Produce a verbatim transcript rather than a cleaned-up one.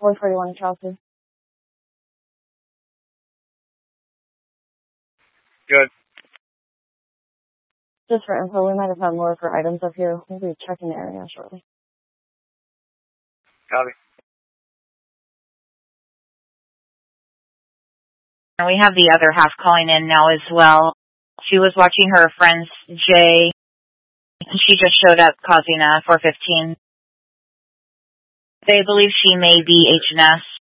four forty-one Chelsea. Good. Just for info, we might have had more for items up here. We'll be checking the area shortly. Copy. And we have the other half calling in now as well. She was watching her friend's Jay, and she just showed up causing a four fifteen. They believe she may be H and S.